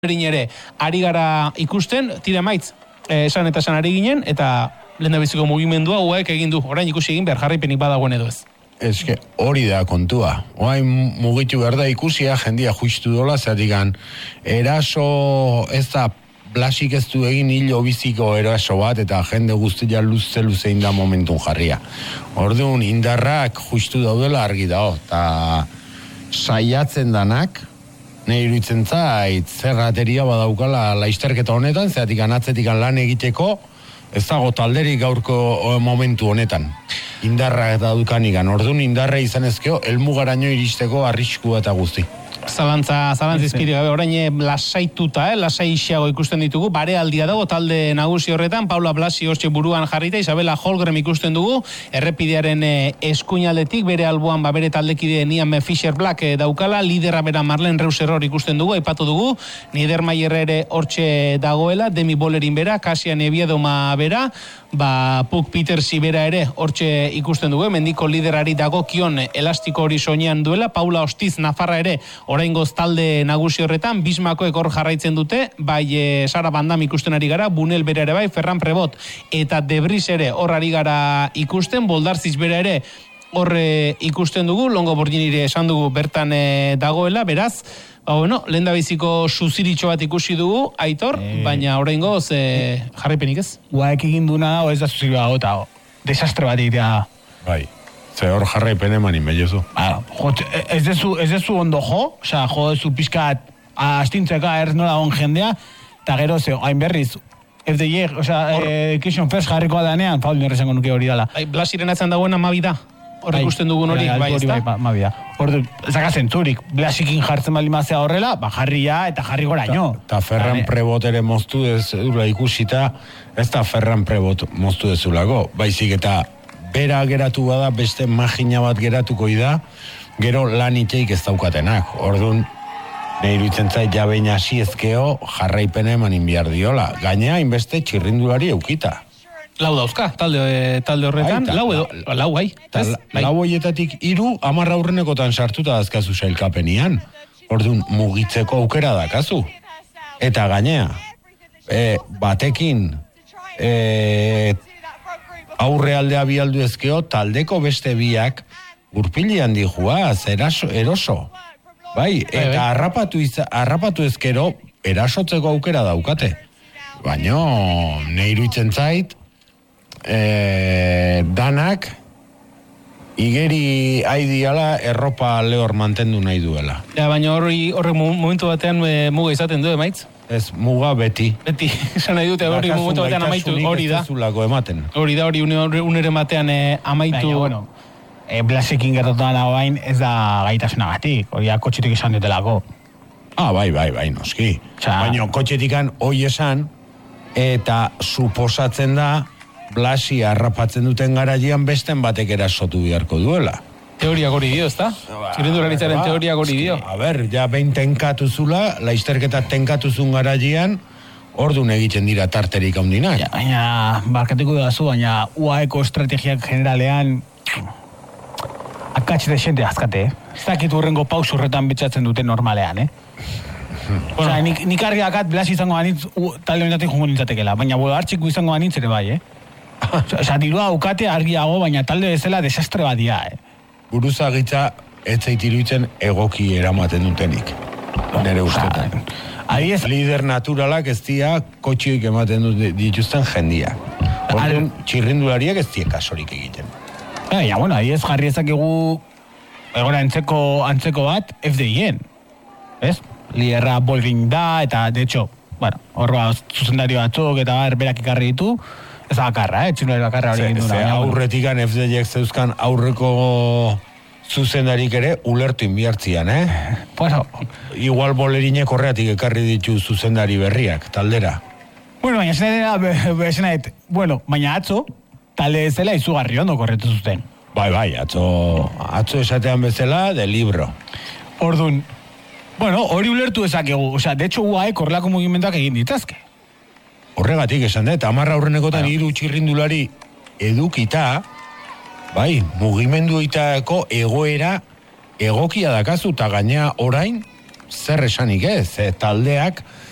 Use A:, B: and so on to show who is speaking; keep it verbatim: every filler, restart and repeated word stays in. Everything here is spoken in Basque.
A: ere ari gara ikusten, tira maitz, eh, esan eta esan ari ginen, eta lehendabiziko mugimendua uaek egin du, orain ikusi egin behar jarraipenik badagoen edo ez.
B: Eske hori da kontua. Oain mugitu behar da ikusia, jendia juistu dola, zatikan eraso ez da Blasik ez du egin hilo biziko eraso bat, eta jende guztia luze luzein da momentun jarria. Orduan indarrak juistu daudela argi dago, eta saiatzen danak, nahi iruditzen zait, zerrateria badaukala laizterketa honetan, zeatik anatzetik lan egiteko, ez dago talderik gaurko momentu honetan. Indarra eta dukanigan, orduan indarra izan ezkeo, elmugaraino iristeko arrisku eta guzti.
A: Zalantza, zalantza izpiri gabe, orain lasaituta, eh, lasai isiago ikusten ditugu, bare aldia dago talde nagusi horretan, Paula Blasi hortxe buruan jarrita, Isabela Holgren ikusten dugu, errepidearen eh, eskuinaldetik, bere alboan, ba, bere taldekide Niam Fisher Black eh, daukala, lidera bera Marlen Reuser hor ikusten dugu, aipatu dugu, Niedermayer ere hortxe dagoela, Demi Bollerin bera, Kasian Ebiedoma bera, ba, Puck Petersi bera ere hortxe ikusten dugu, mendiko liderari dagokion elastiko hori soinean duela, Paula Ostiz Nafarra ere oraingoz talde nagusi horretan, Bismakoek hor jarraitzen dute, bai e, Sara Bandam ikusten ari gara, Bunel bera ere bai, Ferran Prebot eta Debris ere hor ari gara ikusten, Boldarziz bera ere hor e, ikusten dugu, Longo Borginire esan dugu bertan e, dagoela, beraz, ba, bueno, lehendabiziko suziritxo bat ikusi dugu, Aitor, e... baina oraingoz e, jarraipenik ez?
C: Guaek egin duna, ez da suziri bat, eta desastre bat egitea.
B: Bai. Ze hor jarraipen eman inbellezu.
C: Ah, ez dezu, ez dezu ondo jo, oza, jo dezu pizkat astintzeka erz nola on jendea, eta gero ze, hain berriz, F D I, oza, eh, Kishon Fest jarriko adanean, Paul nirrezengo nuke hori dala.
A: Blasiren atzen dagoen amabi da, hor ikusten dugun hori, bai, ez da?
C: Bai, amabi da. Hor, zakazen zurik, Blasikin jartzen balimazea horrela, ba, jarria eta jarri goraino.
B: Eta Ferran Prebot ere moztu dezula ikusita, ez da Ferran Prebot moztu dezulako, baizik eta bera geratu bada, beste magina bat geratuko da, gero lan itxeik ez daukatenak. Orduan, nahi iruditzen zait jabein hasi ezkeo jarraipena emanin behar diola. Gainea, inbeste txirrindulari eukita.
A: Lau dauzka, talde, talde horretan, bai, lau edo, la, lau bai.
B: Lau horietatik iru, amarra aurrenekotan sartuta dazkazu sailkapenian. Orduan, mugitzeko aukera dakazu. Eta gainea, e, batekin, e, aurre aldea bialdu ezkeo, taldeko beste biak urpilian dijuaz, eraso, eroso. Bai, eta harrapatu, iza, harrapatu ezkero, erasotzeko aukera daukate. Baina, nahi iruditzen zait, e, danak, igeri haidiala erropa lehor mantendu nahi duela.
A: Ja, baina horri, horrek momentu batean e, muga izaten du, emaitz?
B: Ez, muga beti.
A: Beti, esan nahi dute hori momentu batean amaitu, hori da.
B: Ematen.
A: Hori da, hori unere batean eh, amaitu.
C: Baina, bueno, e, Blasekin gertatuan hain ez da gaitasuna batik, hori kotxetik esan dutelako.
B: Ah, bai, bai, bai, noski. Txa... Baina kotxetikan hoi esan, eta suposatzen da, Blasi harrapatzen duten garaian besten batek erasotu beharko duela.
A: Teoria gori dio, ezta? Txirrindularitzaren teoria gori dio.
B: A ber, ja behin tenkatuzula, laizterketa tenkatuzun garaian, ordun egiten dira tarterik handinak.
C: Ja, baina, barkatuko dazu, baina U A Eko estrategiak generalean akatxe de xente azkate, eh? Ez dakit urrengo pausu horretan betxatzen dute normalean, eh? Bueno. Osa, nik, nik argi akat Blasi izango ganitz, talde honetatik jongo nintzatekela, baina bolo hartxiko izango ganitz ere bai, eh? Osa, dirua aukate argiago, baina talde bezala desastre bat dia, eh?
B: Buruzagitza ez zait iruditzen egoki eramaten dutenik. Nere ustetan.
C: Adiez...
B: Lider naturalak ez dira kotxioik ematen dituzten jendia. Orduan, txirrindulariak ez dira kasorik egiten.
C: Ja, ja, bueno, adiez jarri ezakegu egora antzeko, antzeko bat F D I-en. Ez? Liderra Bolgin da, eta, de hecho, bueno, horroa zuzendari batzuk eta berak ikarri ditu, ez da bakarra, eh? Txinulari bakarra hori gindu.
B: Ze aurretikan F D I-ek zeuzkan aurreko zuzendarik ere ulertu inbiartzian, eh?
C: Bueno.
B: Igual Bollerinek horreatik ekarri ditu zuzendari berriak, taldera.
C: Bueno, baina esena dut, bueno, baina atzo, talde zela izugarri ondo korretu zuten.
B: Bai, bai, atzo, atzo esatean bezala, de libro.
C: Orduan, bueno, hori ulertu ezakegu, osea, de hecho U A E korrelako mugimenduak egin ditazke.
B: Horregatik esan dut, amarra aurrenekotan hiru txirrindulari edukita, bai, mugimenduetako egoera egokia dakazu, eta gainea orain zer esanik ez, taldeak